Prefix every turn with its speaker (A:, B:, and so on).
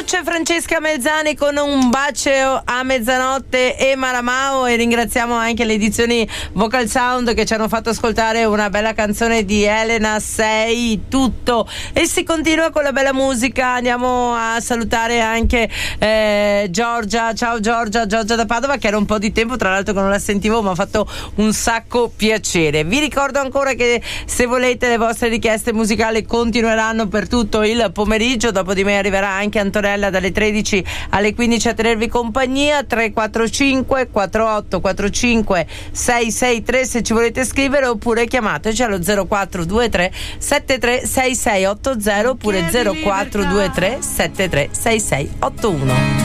A: Luce Francesca Melzani con Un bacio a mezzanotte e Maramao, e ringraziamo anche le edizioni Vocal Sound che ci hanno fatto ascoltare una bella canzone di Elena, Sei tutto. E si continua con la bella musica. Andiamo a salutare anche Giorgia. Ciao Giorgia da Padova, che era un po' di tempo tra l'altro che non la sentivo, mi ha fatto un sacco piacere. Vi ricordo ancora che se volete le vostre richieste musicali continueranno per tutto il pomeriggio. Dopo di me arriverà anche Antonella dalle 13 alle 15 a tenervi compagnia. 345 48 45 663 se ci volete scrivere, oppure chiamateci allo 0423 73 6680 oppure 0423 73 6681.